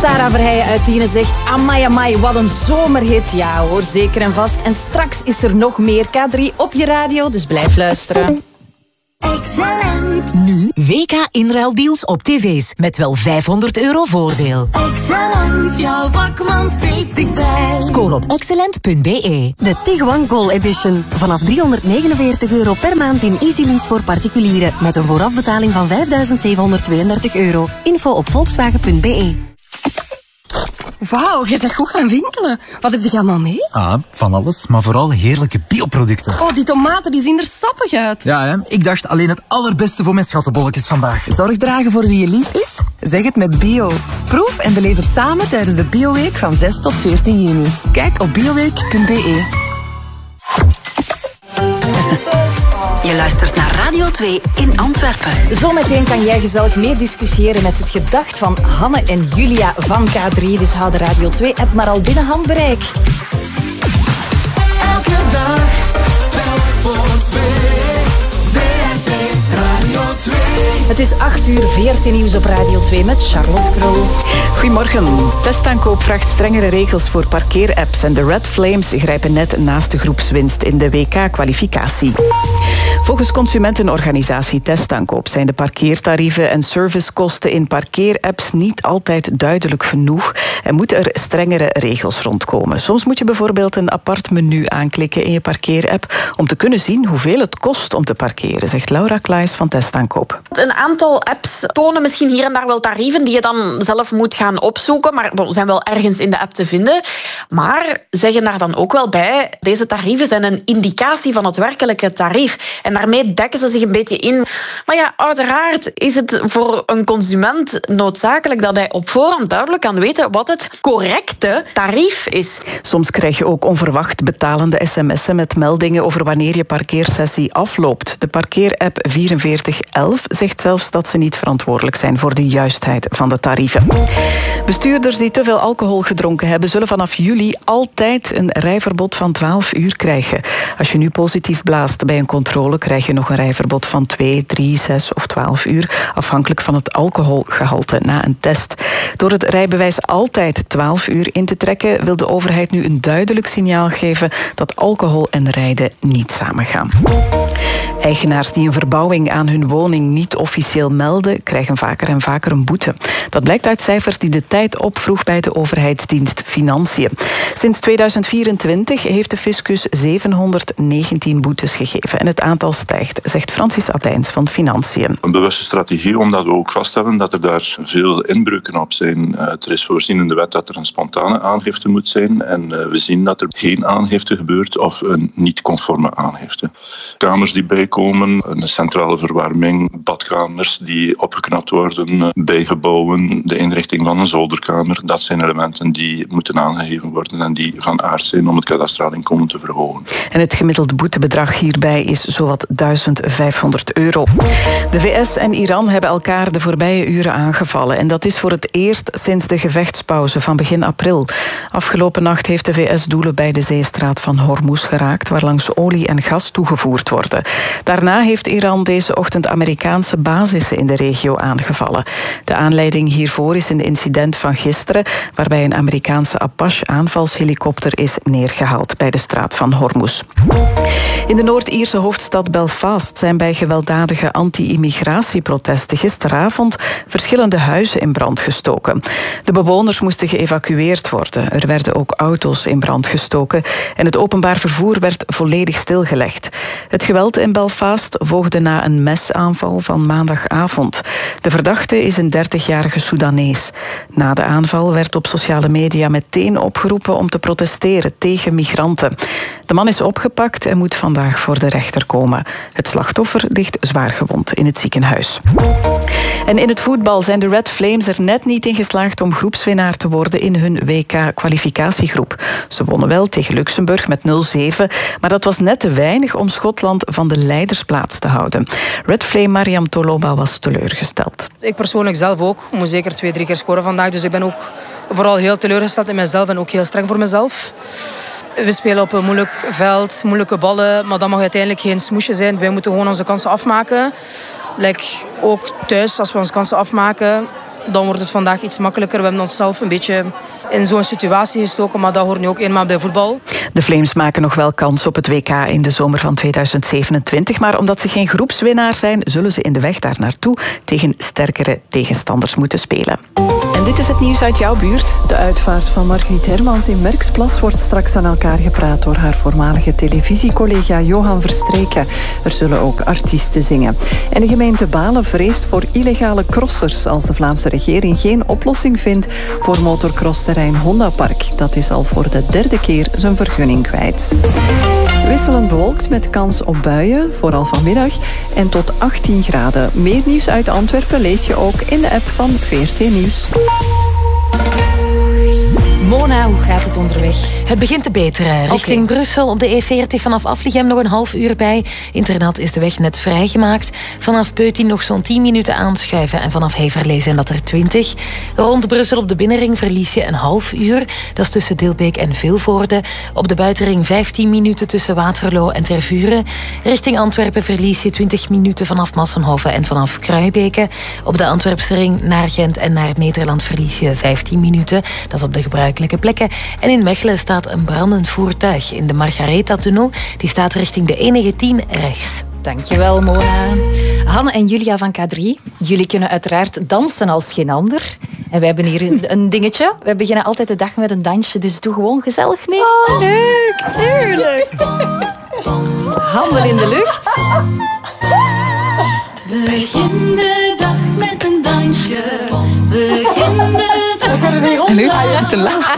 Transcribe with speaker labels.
Speaker 1: Sarah Verheijen uit Tiene zegt: amai, amai, wat een zomerhit. Ja hoor, zeker en vast. En straks is er nog meer K3 op je radio, dus blijf luisteren.
Speaker 2: Excellent.
Speaker 3: Nu WK inruildeals op tv's met wel €500 voordeel.
Speaker 2: Excellent, jouw vakman steeds dichtbij.
Speaker 3: Scoor op excellent.be.
Speaker 4: De Tiguan Goal Edition. Vanaf €349 per maand in EasyLease voor particulieren. Met een voorafbetaling van €5.732. Info op volkswagen.be.
Speaker 5: Wauw, je bent goed gaan winkelen. Wat heb je allemaal mee?
Speaker 6: Ah, van alles, maar vooral heerlijke bioproducten.
Speaker 5: Oh, die tomaten die zien er sappig uit.
Speaker 6: Ja, hè? Ik dacht alleen het allerbeste voor mijn schattenbolletjes vandaag.
Speaker 7: Zorg dragen voor wie je lief is? Zeg het met bio. Proef en beleef het samen tijdens de Bioweek van 6 tot 14 juni. Kijk op bioweek.be.
Speaker 3: Je luistert naar Radio 2 in Antwerpen.
Speaker 1: Zometeen kan jij gezellig meediscussiëren met het gedacht van Hanne en Julia van K3. Dus hou de Radio 2-app maar al binnen handbereik.
Speaker 2: Elke dag, telk voor twee. VRT Radio 2.
Speaker 1: Het is 8:00, VRT-nieuws op Radio 2 met Charlotte Krul.
Speaker 8: Goedemorgen. Testaankoop vraagt strengere regels voor parkeerapps en de Red Flames grijpen net naast de groepswinst in de WK-kwalificatie. Volgens consumentenorganisatie Testaankoop zijn de parkeertarieven en servicekosten in parkeerapps niet altijd duidelijk genoeg en moeten er strengere regels rondkomen. Soms moet je bijvoorbeeld een apart menu aanklikken in je parkeerapp om te kunnen zien hoeveel het kost om te parkeren, zegt Laura Klaes van Testaankoop.
Speaker 9: Een aantal apps tonen misschien hier en daar wel tarieven die je dan zelf moet gaan opzoeken, maar zijn wel ergens in de app te vinden. Maar zeggen daar dan ook wel bij, deze tarieven zijn een indicatie van het werkelijke tarief. En daarmee dekken ze zich een beetje in. Maar ja, uiteraard is het voor een consument noodzakelijk dat hij op voorhand duidelijk kan weten wat het correcte tarief is.
Speaker 8: Soms krijg je ook onverwacht betalende sms'en met meldingen over wanneer je parkeersessie afloopt. De parkeerapp 4411 zegt zelfs dat ze niet verantwoordelijk zijn voor de juistheid van de tarieven. Bestuurders die te veel alcohol gedronken hebben, zullen vanaf juli altijd een rijverbod van 12 uur krijgen. Als je nu positief blaast bij een controle, krijg je nog een rijverbod van 2, 3, 6 of 12 uur, afhankelijk van het alcoholgehalte na een test. Door het rijbewijs altijd 12 uur in te trekken, wil de overheid nu een duidelijk signaal geven dat alcohol en rijden niet samengaan. Eigenaars die een verbouwing aan hun woning niet officieel melden, krijgen vaker en vaker een boete. Dat blijkt uit cijfers die de Tijd opvroeg bij de overheidsdienst Financiën. Sinds 2024 heeft de fiscus 719 boetes gegeven en het aantal stijgt, zegt Francis Adijns van Financiën.
Speaker 10: Een bewuste strategie, omdat we ook vaststellen dat er daar veel inbreuken op zijn. Er is voorzien in de wet dat er een spontane aangifte moet zijn en we zien dat er geen aangifte gebeurt of een niet-conforme aangifte. Kamers die bijkomen, een centrale verwarming, badkamers die opgeknapt worden, bijgebouwen, de inrichting van een zolderkamer, dat zijn elementen die moeten aangegeven worden en die van aard zijn om het kadastraal inkomen te verhogen.
Speaker 8: En het gemiddelde boetebedrag hierbij is zowat €1.500. De VS en Iran hebben elkaar de voorbije uren aangevallen en dat is voor het eerst sinds de gevechtspauze van begin april. Afgelopen nacht heeft de VS doelen bij de zeestraat van Hormuz geraakt, waarlangs olie en gas toegevoerd worden. Daarna heeft Iran deze ochtend Amerikaanse basissen in de regio aangevallen. De aanleiding hiervoor is een incident van gisteren, waarbij een Amerikaanse Apache-aanvalshelikopter is neergehaald bij de straat van Hormuz. In de Noord-Ierse hoofdstad Belfast zijn bij gewelddadige anti-immigratieprotesten gisteravond verschillende huizen in brand gestoken. De bewoners moesten geëvacueerd worden. Er werden ook auto's in brand gestoken en het openbaar vervoer werd volledig stilgelegd. Het geweld in Belfast volgde na een mesaanval van maandagavond. De verdachte is een 30-jarige Soedanees. Na de aanval werd op sociale media meteen opgeroepen om te protesteren tegen migranten. De man is opgepakt en moet vandaag voor de rechter komen. Het slachtoffer ligt zwaar gewond in het ziekenhuis. En in het voetbal zijn de Red Flames er net niet in geslaagd om groepswinnaar te worden in hun WK-kwalificatiegroep. Ze wonnen wel tegen Luxemburg met 0-7, maar dat was net te weinig om Schotland van de leidersplaats te houden. Red Flame Mariam Toloba was teleurgesteld.
Speaker 5: Ik persoonlijk zelf ook. Ik moet zeker 2-3 keer scoren vandaag. Dus ik ben ook vooral heel teleurgesteld in mezelf en ook heel streng voor mezelf. We spelen op een moeilijk veld, moeilijke ballen, maar dat mag uiteindelijk geen smoesje zijn. Wij moeten gewoon onze kansen afmaken. Ook thuis, als we onze kansen afmaken, Dan wordt het vandaag iets makkelijker. We hebben onszelf een beetje in zo'n situatie gestoken, maar dat hoort nu ook eenmaal bij voetbal.
Speaker 8: De Flames maken nog wel kans op het WK in de zomer van 2027. Maar omdat ze geen groepswinnaar zijn, zullen ze in de weg daar naartoe tegen sterkere tegenstanders moeten spelen. En dit is het nieuws uit jouw buurt.
Speaker 11: De uitvaart van Margriet Hermans in Merksplas wordt straks aan elkaar gepraat door haar voormalige televisiecollega Johan Verstreken. Er zullen ook artiesten zingen. En de gemeente Balen vreest voor illegale crossers als de Vlaamse regering geen oplossing vindt voor motorcrossterrein Honda Park. Dat is al voor de 3e keer zijn vergunning kwijt. Wisselend bewolkt met kans op buien, vooral vanmiddag, en tot 18 graden. Meer nieuws uit Antwerpen lees je ook in de app van VRT Nieuws.
Speaker 1: Mona, hoe gaat het onderweg?
Speaker 12: Het begint te beteren. Richting Brussel op de E40 vanaf Aflichem nog een half uur bij. Internaat is de weg net vrijgemaakt. Vanaf Peutin nog zo'n 10 minuten aanschuiven en vanaf Heverlee zijn dat er 20. Rond Brussel op de binnenring verlies je een half uur. Dat is tussen Dilbeek en Vilvoorde. op de buitenring 15 minuten tussen Waterloo en Tervuren. Richting Antwerpen verlies je 20 minuten vanaf Massenhoven en vanaf Kruijbeke. Op de Antwerpse ring naar Gent en naar Nederland verlies je 15 minuten. Dat is op de gebruikelijke plekken. En in Mechelen staat een brandend voertuig in de Margaretha-tunnel. Die staat richting de E10 rechts.
Speaker 1: Dankjewel, Mona. Hanne en Julia van K3. Jullie kunnen uiteraard dansen als geen ander. En wij hebben hier een dingetje. We beginnen altijd de dag met een dansje, dus doe gewoon gezellig mee.
Speaker 12: Oh, leuk, tuurlijk.
Speaker 1: Handen in de lucht.
Speaker 2: Begin de dag met een dansje. Begin de dag met een dansje.
Speaker 8: En nu ga je te laat.